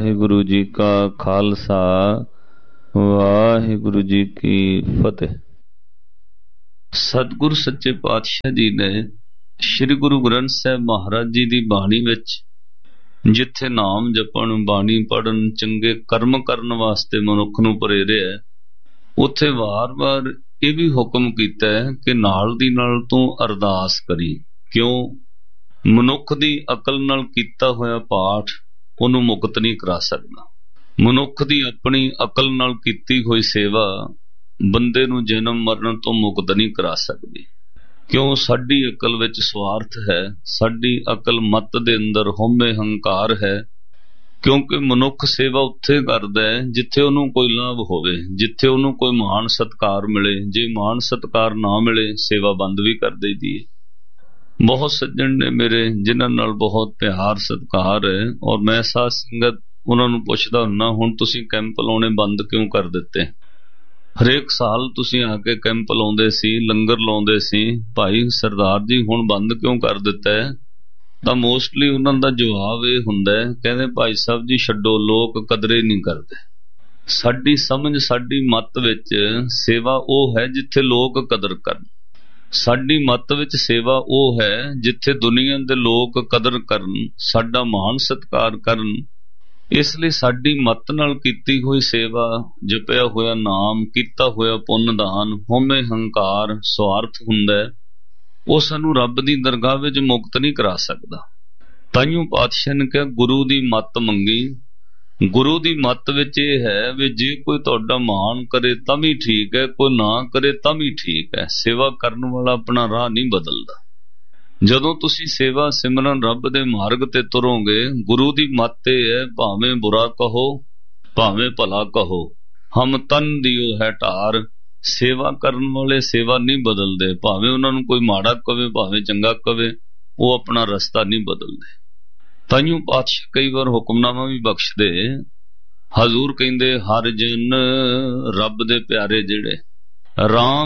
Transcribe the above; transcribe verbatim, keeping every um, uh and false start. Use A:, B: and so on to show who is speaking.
A: ਵਾਹਿਗੁਰੂ ਜੀ ਕਾ ਖਾਲਸਾ ਵਾਹਿਗੁਰੂ ਜੀ ਕੀ ਫਤਿਹ। ਸਤਿਗੁਰ ਸੱਚੇ ਪਾਤਸ਼ਾਹ ਜੀ ਨੇ ਸ੍ਰੀ ਗੁਰੂ ਗ੍ਰੰਥ ਸਾਹਿਬ ਮਹਾਰਾਜ ਜੀ ਦੀ ਬਾਣੀ ਵਿੱਚ ਜਿੱਥੇ ਨਾਮ ਜਪਣ, ਬਾਣੀ ਪੜਨ, ਚੰਗੇ ਕਰਮ ਕਰਨ ਵਾਸਤੇ ਮਨੁੱਖ ਨੂੰ ਪ੍ਰੇਰਿਆ, ਉੱਥੇ ਵਾਰ-ਵਾਰ ਇਹ ਵੀ ਹੁਕਮ ਕੀਤਾ ਹੈ ਕਿ ਨਾਲ ਦੀ ਨਾਲ ਤੂੰ ਅਰਦਾਸ ਕਰੀ। ਕਿਉਂ? ਮਨੁੱਖ ਦੀ ਅਕਲ ਨਾਲ ਕੀਤਾ ਹੋਇਆ ਪਾਠ ਉਹਨੂੰ ਮੁਕਤ ਨਹੀਂ ਕਰਾ ਸਕਦਾ। ਮਨੁੱਖ ਦੀ ਆਪਣੀ ਅਕਲ ਨਾਲ ਕੀਤੀ ਹੋਈ ਸੇਵਾ ਬੰਦੇ ਨੂੰ ਜਨਮ ਮਰਨ ਤੋਂ ਮੁਕਤ ਨਹੀਂ ਕਰਾ ਸਕਦੀ। ਕਿਉਂ? ਸਾਡੀ ਅਕਲ ਵਿੱਚ ਸਵਾਰਥ ਹੈ, ਸਾਡੀ ਅਕਲ ਮਤ ਦੇ ਅੰਦਰ ਹਉਮੈ ਹੰਕਾਰ ਹੈ। ਕਿਉਂਕਿ ਮਨੁੱਖ ਸੇਵਾ ਉੱਥੇ ਕਰਦਾ ਹੈ ਜਿੱਥੇ ਉਹਨੂੰ ਕੋਈ ਲਾਭ ਹੋਵੇ, ਜਿੱਥੇ ਉਹਨੂੰ ਕੋਈ ਮਾਣ ਸਤਿਕਾਰ ਮਿਲੇ। ਜੇ ਮਾਣ ਸਤਿਕਾਰ ਨਾ ਮਿਲੇ, ਸੇਵਾ ਬੰਦ ਵੀ ਕਰ ਦੇਈਦੀ ਹੈ। ਬਹੁਤ ਸੱਜਣ ਨੇ ਮੇਰੇ ਜਿਨ੍ਹਾਂ ਨਾਲ ਬਹੁਤ ਪਿਆਰ ਸਤਿਕਾਰ ਹੈ, ਔਰ ਮੈਂ ਸਾਧ ਸੰਗਤ ਉਹਨਾਂ ਨੂੰ ਪੁੱਛਦਾ ਹੁੰਦਾ, ਹੁਣ ਤੁਸੀਂ ਕੈਂਪ ਲਾਉਣੇ ਬੰਦ ਕਿਉਂ ਕਰ ਦਿੱਤੇ? ਹਰੇਕ ਸਾਲ ਤੁਸੀਂ ਆ ਕੇ ਕੈਂਪ ਲਾਉਂਦੇ ਸੀ, ਲੰਗਰ ਲਾਉਂਦੇ ਸੀ, ਭਾਈ ਸਰਦਾਰ ਜੀ ਹੁਣ ਬੰਦ ਕਿਉਂ ਕਰ ਦਿੱਤਾ ਹੈ? ਤਾਂ ਮੋਸਟਲੀ ਉਹਨਾਂ ਦਾ ਜਵਾਬ ਇਹ ਹੁੰਦਾ ਹੈ, ਕਹਿੰਦੇ ਭਾਈ ਸਾਹਿਬ ਜੀ ਛੱਡੋ, ਲੋਕ ਕਦਰੇ ਨਹੀਂ ਕਰਦੇ। ਸਾਡੀ ਸਮਝ, ਸਾਡੀ ਮੱਤ ਵਿੱਚ ਸੇਵਾ ਉਹ ਹੈ ਜਿੱਥੇ ਲੋਕ ਕਦਰ ਕਰਨ। ਸਾਡੀ ਮੱਤ ਵਿੱਚ ਸੇਵਾ ਉਹ ਹੈ ਜਿੱਥੇ ਦੁਨੀਆ ਦੇ ਲੋਕ ਕਦਰ ਕਰਨ, ਸਾਡਾ ਮਾਣ ਸਤਿਕਾਰ ਕਰਨ। ਇਸ ਲਈ ਸਾਡੀ ਮੱਤ ਨਾਲ ਕੀਤੀ ਹੋਈ ਸੇਵਾ, ਜਪਿਆ ਹੋਇਆ ਨਾਮ, ਕੀਤਾ ਹੋਇਆ ਪੁੰਨਦਾਨ, ਹਉਮੈ ਹੰਕਾਰ ਸਵਾਰਥ ਹੁੰਦਾ ਹੈ, ਉਹ ਸਾਨੂੰ ਰੱਬ ਦੀ ਦਰਗਾਹ ਵਿੱਚ ਮੁਕਤ ਨਹੀਂ ਕਰਾ ਸਕਦਾ। ਤਾਈਓ ਪਾਤਸ਼ਾਹ ਨੇ ਕਿਹਾ ਗੁਰੂ ਦੀ ਮੱਤ ਮੰਗੀ। ਗੁਰੂ ਦੀ ਮੱਤ ਵਿੱਚ ਇਹ ਹੈ ਵੀ ਜੇ ਕੋਈ ਤੁਹਾਡਾ ਮਾਣ ਕਰੇ ਤਾਂ ਵੀ ਠੀਕ ਹੈ, ਕੋਈ ਨਾ ਕਰੇ ਤਾਂ ਵੀ ਠੀਕ ਹੈ। ਸੇਵਾ ਕਰਨ ਵਾਲਾ ਆਪਣਾ ਰਾਹ ਨਹੀਂ ਬਦਲਦਾ। ਜਦੋਂ ਤੁਸੀਂ ਸੇਵਾ ਸਿਮਰਨ ਰੱਬ ਦੇ ਮਾਰਗ ਤੇ ਤੁਰੋਗੇ, ਗੁਰੂ ਦੀ ਮੱਤ ਇਹ ਹੈ, ਭਾਵੇਂ ਬੁਰਾ ਕਹੋ ਭਾਵੇਂ ਭਲਾ ਕਹੋ, ਹਮ ਤਨ ਦਿਓ ਹੈ ਢਾਰ। ਸੇਵਾ ਕਰਨ ਵਾਲੇ ਸੇਵਾ ਨਹੀਂ ਬਦਲਦੇ, ਭਾਵੇਂ ਉਹਨਾਂ ਨੂੰ ਕੋਈ ਮਾੜਾ ਕਵੇ ਭਾਵੇਂ ਚੰਗਾ ਕਵੇ, ਉਹ ਆਪਣਾ ਰਸਤਾ ਨਹੀਂ ਬਦਲਦੇ। ਤਾਈਓ ਪਾਤਸ਼ਾਹ ਕਈ ਵਾਰ ਹੁਕਮਨਾਮਾ ਵੀ ਬਖਸ਼ਦੇ। ਹਜ਼ੂਰ ਕਹਿੰਦੇ ਹਰ ਜਨ ਰੱਬ ਦੇ ਪਿਆਰੇ ਜਿਹੜੇ ਰਾਮ